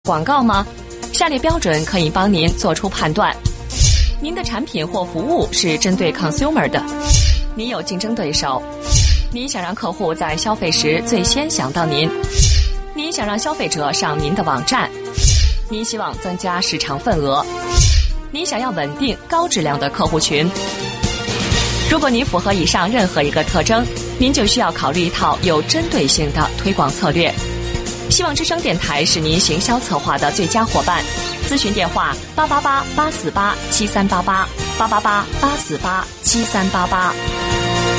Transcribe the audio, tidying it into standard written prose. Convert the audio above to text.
广告吗？下列标准可以帮您做出判断。您的产品或服务是针对 consumer 的，你有竞争对手，你想让客户在消费时最先想到您，你想让消费者上您的网站，你希望增加市场份额，你想要稳定高质量的客户群。如果您符合以上任何一个特征，您就需要考虑一套有针对性的推广策略。希望之声电台是您行销策划的最佳伙伴。咨询电话888-848-7388，888-848-7388。